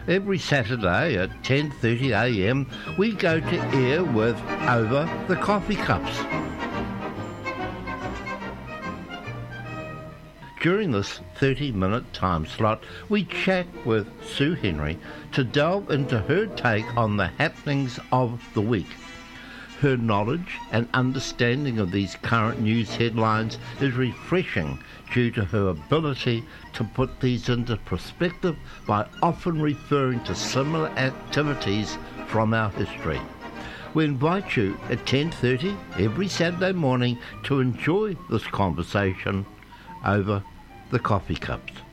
Every Saturday at 10:30 a.m. we go to air with Over the Coffee Cups. During this 30-minute time slot, we chat with Sue Henry to delve into her take on the happenings of the week. Her knowledge and understanding of these current news headlines is refreshing due to her ability to put these into perspective by often referring to similar activities from our history. We invite you at 10:30 every Saturday morning to enjoy this conversation over the coffee cups.